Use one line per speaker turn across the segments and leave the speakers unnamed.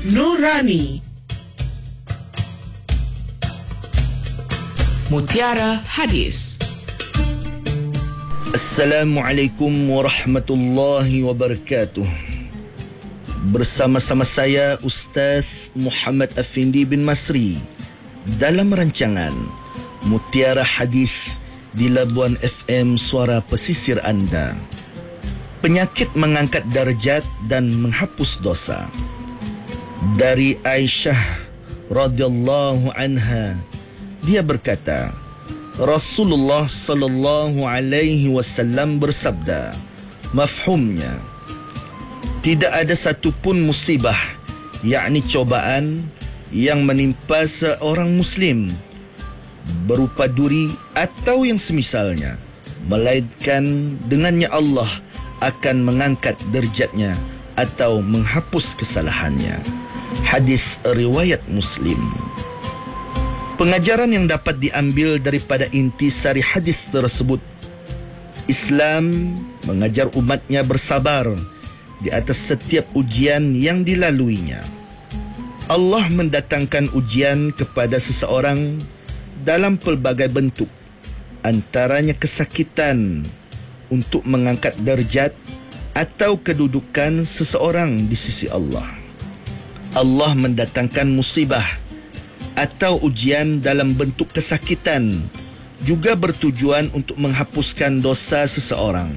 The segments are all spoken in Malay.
Nurani. Mutiara Hadis.
Assalamualaikum warahmatullahi wabarakatuh. Bersama-sama saya Ustaz Muhammad Afindi bin Masri dalam rancangan Mutiara Hadis di Labuan FM Suara Pesisir Anda. Penyakit mengangkat darjat dan menghapus dosa. Dari Aisyah radhiyallahu anha, dia berkata, Rasulullah sallallahu alaihi wasallam bersabda, mafhumnya, tidak ada satu pun musibah, yakni cobaan yang menimpa seorang muslim berupa duri atau yang semisalnya, melainkan dengannya Allah akan mengangkat derajatnya atau menghapus kesalahannya. Hadis riwayat Muslim. Pengajaran yang dapat diambil daripada intisari hadis tersebut, Islam mengajar umatnya bersabar di atas setiap ujian yang dilaluinya. Allah mendatangkan ujian kepada seseorang dalam pelbagai bentuk, antaranya kesakitan untuk mengangkat derajat atau kedudukan seseorang di sisi Allah. Allah mendatangkan musibah atau ujian dalam bentuk kesakitan juga bertujuan untuk menghapuskan dosa seseorang.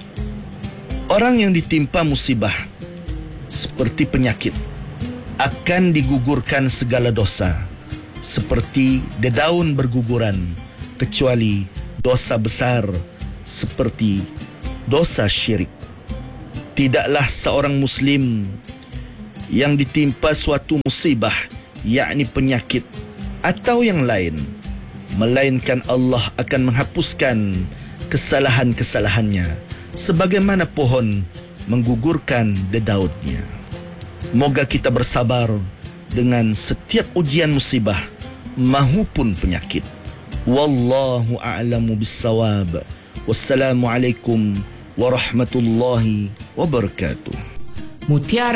Orang yang ditimpa musibah seperti penyakit akan digugurkan segala dosa seperti dedaun berguguran, kecuali dosa besar seperti dosa syirik. Tidaklah seorang muslim yang ditimpa suatu musibah, yakni penyakit atau yang lain, melainkan Allah akan menghapuskan kesalahan-kesalahannya sebagaimana pohon menggugurkan dedaunnya. Moga kita bersabar dengan setiap ujian musibah mahupun penyakit. Wallahu a'lamu bissawab. Wassalamualaikum warahmatullahi wabarakatuh.
Mutiara